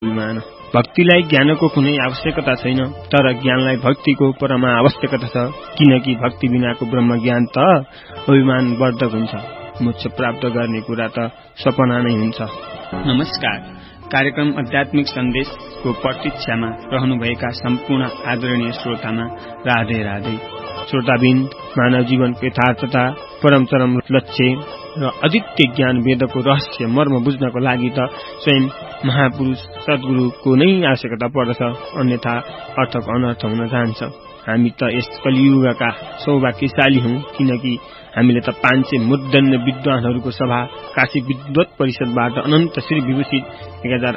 विमान भक्तिलाई ज्ञानको कुनै आवश्यकता छैन, तर ज्ञानलाई भक्तिको परमा आवश्यकता छ, किनकि भक्ति बिनाको ब्रह्म ज्ञान त अभिमानवर्धक हुन्छ। मोक्ष प्राप्त गर्ने कुरा त सपना नै हुन्छ। नमस्कार। कार्यक्रम आध्यात्मिक सन्देशको प्रतीक्षामा रहनुभएका सम्पूर्ण आदरणीय श्रोतामा राधे राधे। श्रोताबिन्द, मानव जीवनको यथार्थता, परमचरम लक्ष्य र अद्वितीय ज्ञान वेदको रहस्य मर्म बुझ्नको लागि त स्वयं महापुरुष सद्गुरुको नै आवश्यकता पर्दछ, अन्यथा अर्थको अनर्थ हुन जान्छ। हामी त यस कलियुगका सौभाग्यशाली हौं, किनकि हामीले त 500 मुद्दन्न विद्वानहरूको सभा काशी विद्वत परिषदबाट अनन्त श्री विभूषित 1000